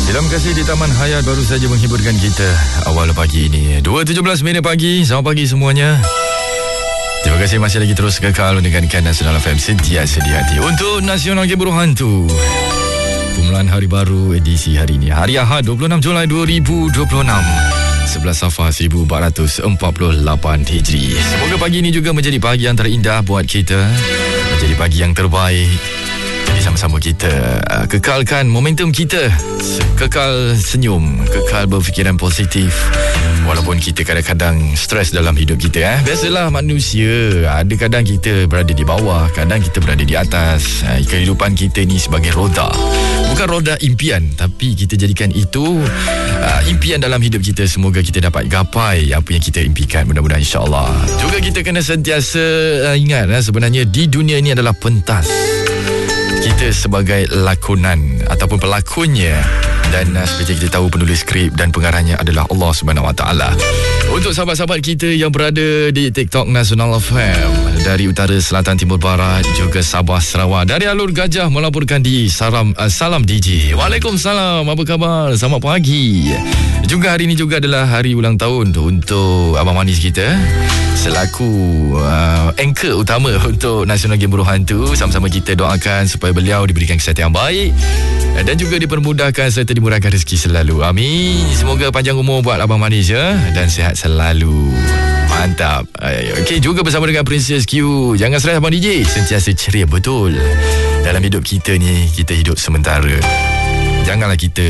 Terima kasih di Taman Hayat baru saja menghiburkan kita awal pagi ini 2.17 minit pagi. Selamat pagi semuanya. Terima kasih masih lagi terus kekal mendengarkan Nasional FM sentiasa di hati untuk Nasional Game Burung Hantu. Permulaan hari baru edisi hari ini, hari Ahad 26 Julai 2026, 11 Safar 1448 Hijri. Semoga pagi ini juga menjadi pagi yang terindah buat kita, menjadi pagi yang terbaik. Jadi sama-sama kita kekalkan momentum kita, kekal senyum, kekal berfikiran positif. Walaupun kita kadang-kadang stres dalam hidup kita. Biasalah manusia, ada kadang kita berada di bawah, kadang kita berada di atas. Kehidupan kita ni sebagai roda, bukan roda impian, tapi kita jadikan itu impian dalam hidup kita. Semoga kita dapat gapai apa yang kita impikan, mudah-mudahan insyaAllah. Juga kita kena sentiasa ingat sebenarnya di dunia ini adalah pentas. Kita sebagai lakonan ataupun pelakonnya, dan seperti kita tahu penulis skrip dan pengarahnya adalah Allah SWT. Untuk sahabat-sahabat kita yang berada di TikTok Nasional FM dari utara, selatan, timur, barat, juga Sabah, Sarawak, dari Alur Gajah melaporkan di Salam DJ. Waalaikumsalam, apa khabar? Selamat pagi. Juga hari ini juga adalah hari ulang tahun untuk Abang Manis kita, selaku anchor utama untuk Nasional Game Burung Hantu. Sama-sama kita doakan supaya beliau diberikan kesihatan yang baik dan juga dipermudahkan serta dimurahkan rezeki selalu. Amin. Semoga panjang umur buat Abang Manis ya, dan sihat selalu. Mantap. Okey, juga bersama dengan Princess Q. Jangan stres Abang DJ, sentiasa ceria betul. Dalam hidup kita ni, kita hidup sementara. Janganlah kita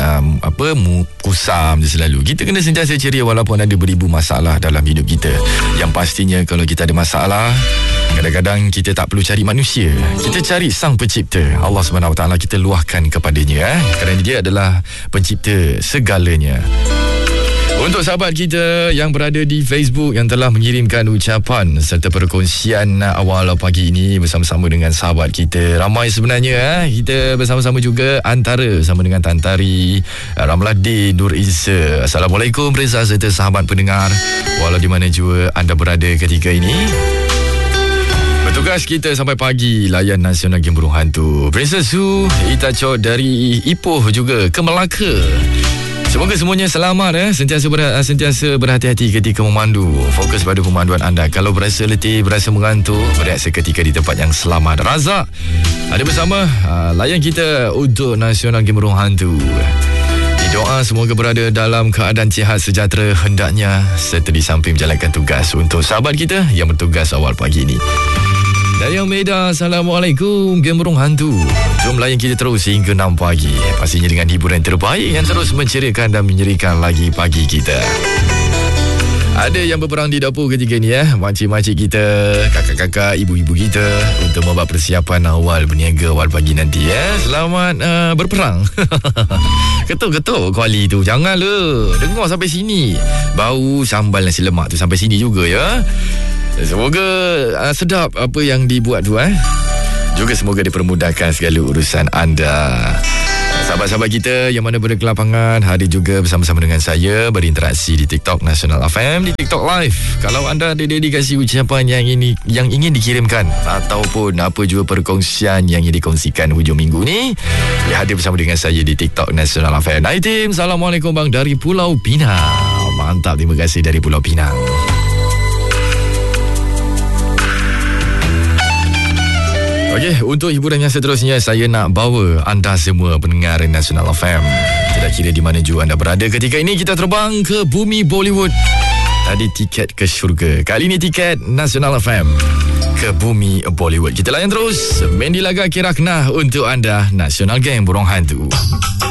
kusam je selalu. Kita kena sentiasa ceria walaupun ada beribu masalah dalam hidup kita. Yang pastinya kalau kita ada masalah, kadang-kadang kita tak perlu cari manusia, kita cari Sang Pencipta, Allah SWT. Kita luahkan kepadanya kerana dia adalah pencipta segalanya. Untuk sahabat kita yang berada di Facebook yang telah mengirimkan ucapan serta perkongsian awal pagi ini bersama-sama dengan sahabat kita, ramai sebenarnya. Kita bersama-sama juga antara sama dengan Tantari, Ramladin, Nur Isa. Assalamualaikum Reza serta sahabat pendengar walau di mana juga anda berada ketika ini. Bertugas kita sampai pagi layan Nasional Game Burung Hantu. Princess Su Itachot dari Ipoh juga ke Melaka. Semoga semuanya selamat sentiasa berhati-hati ketika memandu. Fokus pada pemanduan anda. Kalau berasa letih, berasa mengantuk, berehat seketika di tempat yang selamat. Razak ada bersama layan kita untuk Nasional Game Burung Hantu. Doa semoga berada dalam keadaan sihat sejahtera hendaknya, serta di samping menjalankan tugas untuk sahabat kita yang bertugas awal pagi ini. Dan yang Medan, Assalamualaikum Game Burung Hantu. Jom layan kita terus hingga 6 pagi. Pastinya dengan hiburan terbaik yang terus menceriakan dan menyerikan lagi pagi kita. Ada yang berperang di dapur ketika ni makcik-makcik kita, kakak-kakak, ibu-ibu kita, untuk membuat persiapan awal berniaga awal pagi nanti Selamat berperang. Ketuk-ketuk kuali tu. Janganlah dengar sampai sini. Bau sambal nasi lemak tu sampai sini juga ya. Semoga sedap apa yang dibuat tu Juga semoga dipermudahkan segala urusan anda. Sahabat-sahabat kita yang mana berada ke lapangan, hari juga bersama-sama dengan saya berinteraksi di TikTok Nasional FM, di TikTok Live. Kalau anda ada dedikasi ucapan yang ingin dikirimkan ataupun apa juga perkongsian yang ingin dikongsikan hujung minggu ni, hadir bersama dengan saya di TikTok Nasional FM. Hai tim, Assalamualaikum bang dari Pulau Pinang. Mantap, terima kasih dari Pulau Pinang. Okey, untuk hiburan yang seterusnya saya nak bawa anda semua pendengar Nasional FM, tidak kira di mana juga anda berada ketika ini, kita terbang ke bumi Bollywood. Tadi tiket ke syurga, kali ini tiket Nasional FM ke bumi Bollywood. Kita layan terus Mendi Laga Kiraknah untuk anda, Nasional Game Burung Hantu.